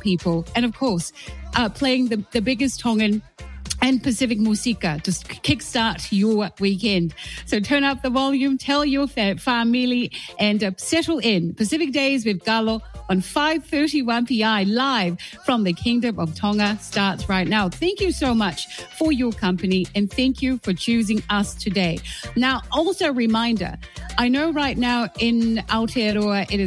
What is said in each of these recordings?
people. And of course, playing the biggest Tongan and Pacific Musica to kickstart your weekend. So turn up the volume, tell your family, and settle in. Pacific Days with Galo on 5:31 PI live from the Kingdom of Tonga starts right now. Thank you so much for your company and thank you for choosing us today. Now, also a reminder, I know right now in Aotearoa it is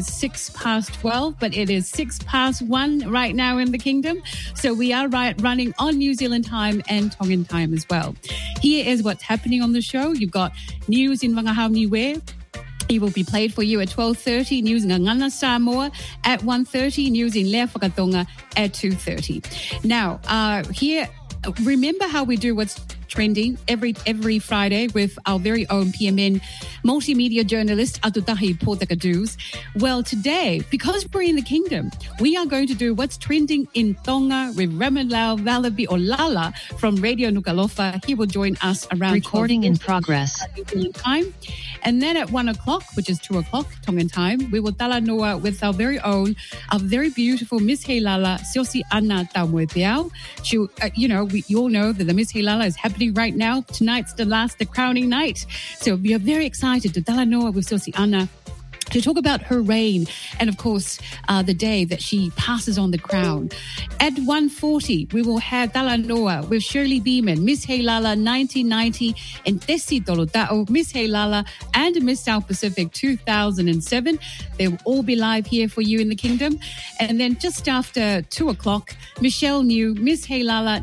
12:06, but it is 1:06 right now in the Kingdom. So we are running on New Zealand time and Tongan time as well. Here is what's happening on the show. You've got news in Wangahau Niue. It will be played for you at 12:30, news in Ngana Samoa at 1:30, news in Lea Whakatonga at 2:30. Now, here, remember how we do what's trending every Friday with our very own PMN multimedia journalist Atutahi Potakadus. Well, today, because we're in the Kingdom, we are going to do what's trending in Tonga with Ramalau Valabi or Lala from Radio Nukalofa. He will join us around recording in progress time. And then at 1 o'clock, which is 2 o'clock Tongan time, we will talanoa with our very own, our very beautiful Miss Heilala, Siosi Ana Tamuepeau. She, you all know that the Miss Heilala is happening right now. Tonight's the crowning night. So we are very excited to talanoa with Siosi Ana to talk about her reign and, of course, the day that she passes on the crown. At 1:40, we will have Talanoa with Shirley Beeman, Miss Heilala 1990, and Tesi Tolota'o, Miss Heilala, and Miss South Pacific 2007. They will all be live here for you in the Kingdom. And then just after 2 o'clock, Michelle New, Miss Heilala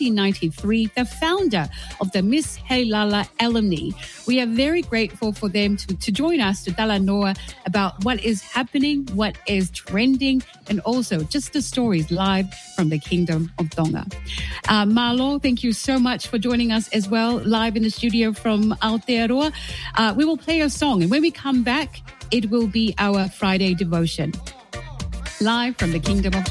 1993, the founder of the Miss Heilala Alumni. We are very grateful for them to join us to Talanoa about what is happening, what is trending, and also just the stories live from the Kingdom of Tonga. Malo, thank you so much for joining us as well, live in the studio from Aotearoa. We will play a song, and when we come back, it will be our Friday devotion, live from the Kingdom of Tonga.